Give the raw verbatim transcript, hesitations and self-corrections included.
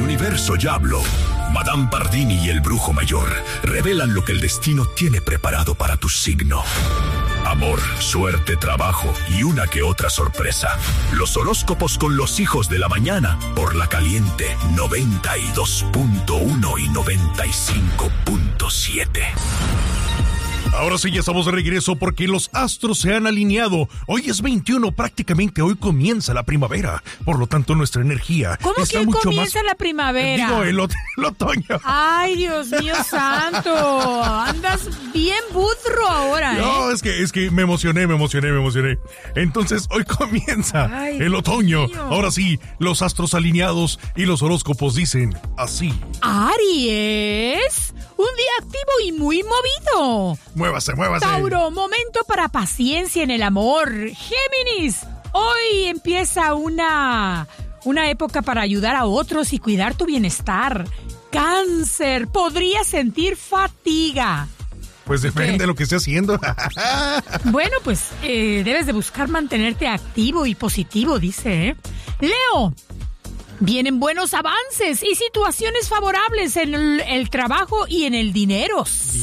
universo ya habló. Madame Pardini y el brujo mayor revelan lo que el destino tiene preparado para tu signo. Amor, suerte, trabajo y una que otra sorpresa. Los horóscopos con los hijos de la mañana por La Caliente noventa y dos punto uno y noventa y cinco punto siete. Ahora sí, ya estamos de regreso porque los astros se han alineado. Hoy es veintiuno, prácticamente hoy comienza la primavera. Por lo tanto, nuestra energía ¿Cómo está que mucho comienza más... la primavera? Digo, el, ot- el otoño. Ay, Dios mío santo. Andas bien budro ahora, ¿eh? No, es que, es que me emocioné, me emocioné, me emocioné. Entonces, hoy comienza Ay, el otoño. Dios mío. Ahora sí, los astros alineados y los horóscopos dicen así. Aries, un día activo y muy movido. Muévase, muévase. Tauro, momento para paciencia en el amor. Géminis, hoy empieza una, una época para ayudar a otros y cuidar tu bienestar. Cáncer, podría sentir fatiga. Pues depende ¿Qué? de lo que esté haciendo. Bueno, pues eh, debes de buscar mantenerte activo y positivo, dice, ¿eh? Leo, vienen buenos avances y situaciones favorables en el, el trabajo y en el dinero.